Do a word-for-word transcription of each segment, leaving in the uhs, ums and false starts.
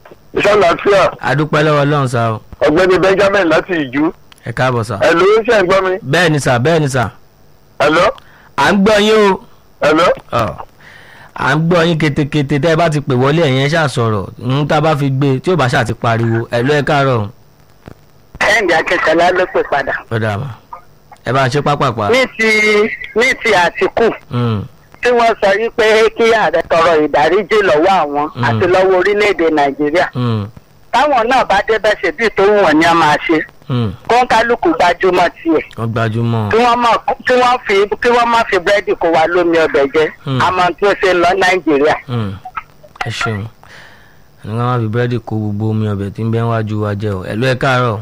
iṣẹ́ àlàáfíà. adúpẹ́ lọ́wọ́ ọlọ́run sá o. ọ̀gbẹ́ni Benjamin láti ìjú. ẹ káàbọ̀ sá. ẹ̀ló ṣe ń gbọ́ mi. bẹ́ẹ̀ ni sá bẹ́ẹ̀ ni sá. ẹ̀ló. à ń gbọ́ yín o. ẹ̀ló. Ọ̀, à ń gbọ́ yín ketekete tẹ́ ẹ bá ti pè wọlé ẹ̀yẹn ṣáà sọ̀rọ̀ ń tá a bá fi gbé tí ò bá ṣáà ti pariwo ẹ̀ló ẹ káàárọ̀. Kẹ́hìndé Akínsọ́lá ló pè padà. ó dà mà ẹ bá a ṣe pápápá. ní ti ní ti Àtìkù Mm, tí wọ́n sọ wípé kí ààrẹ tọrọ ìdáríjì lọ́wọ́ àwọn Mm. àti lọ́wọ́ orílẹ̀-èdè Nàìjíríà mm, táwọn náà bá débẹ̀ ṣe bí tó wù wọ́n ni a máa ṣe mm. kọ́ńkálùkù gbajúmọ̀ tiẹ̀ wọ́n gbajúmọ̀. kí wọ́n má kí wọ́n fi kí wọ́n má fi búrẹ́dì kó wa lómi ọbẹ̀ jẹ Mm. àmọ́ tí ó ṣe ń lọ Nàìjíríà. Mm, ẹ ṣeun ní wọn máa fi búrẹ́dì kó gbogbo omi ọbẹ̀ tí ń bẹ wájú wa jẹ o ẹ̀ló ẹ káàárọ̀.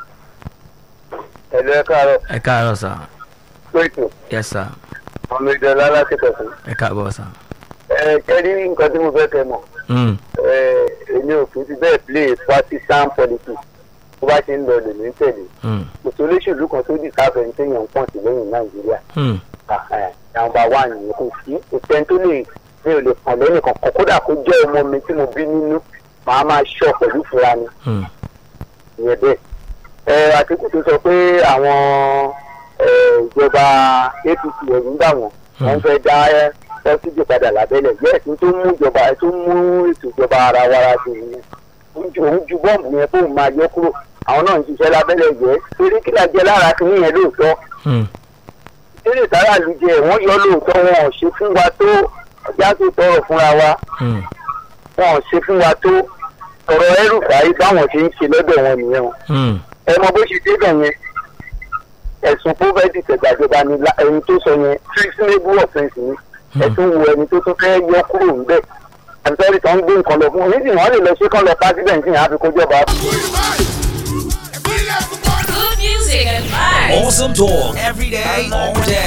ẹ̀ló ẹ káàárọ̀. ẹ káàárọ̀ sá. pẹ̀tù yes sir. ọmọ ìjọba láti pẹ̀sùn. ẹ káàbọ̀ sá. ẹ kẹ́rí nǹkan tí mo fẹ́ kẹ́ mọ̀. Mm, ẹ èmi ò kì í ti bẹ́ẹ̀ play partisan politics tó bá ṣe ń lọ lèmi ń tẹ̀lé. mm, kò sí olóṣèlú kan tó dì káfẹ́ ní téèyàn ń pọ̀n sí lẹ́yìn Nàìjíríà. mm, nàmbà wà nìyẹn kò sí òtẹ́ni tó lè mi ò lè pọ̀n lẹ́yìn kankan kódà kó jẹ́ ọmọ mi tí mo bí nínú màá máa ṣọ́ pẹ̀lú ìfura ni mm, ìyẹn bẹ́ẹ̀. ẹ Àtìkù tó sọ pé àwọn ẹ, ìjọba A P C ẹ̀rù ń bà wọ́n wọ́n fẹ́ dá ẹ́sídì padà lábẹ́lẹ̀ yẹ́ẹ̀sì tó mú ìjọba tó mú ètò ìjọba ara wára sí i òun ju bọ́ọ̀mù yẹn fóun máa yọ kúrò àwọn náà ń ṣiṣẹ́ lábẹ́lẹ̀ yẹ torí kí la jẹ lára kí yẹn lóòótọ́ mm, eré sára lu jẹ wọ́n yọ lóòótọ́ wọn ò ṣe fún wa tó ọjà tó tọrọ fúnra wa mm, wọn ò ṣe fún wa tó ọ̀rọ̀ ẹrù fàáyé báwọn ṣe ń ṣe lọ́dọ̀ wọn nìyẹn o mm. ẹ mọ bó ṣe débẹ̀ yẹn ẹ̀sùn poverty tẹ̀gbàjọba ni la- ẹni tó sọ yẹn treasonable offence ni ẹ̀sùn wo ẹni tó tún fẹ́ yọ kúrò ńbẹ̀ àbísọ́rí kan gbé nǹkan lọ fún un nídìí wọ́n lè lọ ṣe kán lọ pásítẹ̀ǹtì yẹn á fi kó jọba. Good music and vibes. Awesome talk every day, all day.